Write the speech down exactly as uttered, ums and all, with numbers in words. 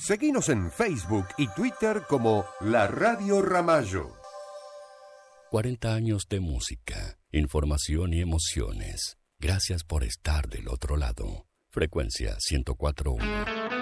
Seguinos en Facebook y Twitter como La Radio Ramallo. cuarenta años de música, información y emociones. Gracias por estar del otro lado. Frecuencia ciento cuatro punto uno.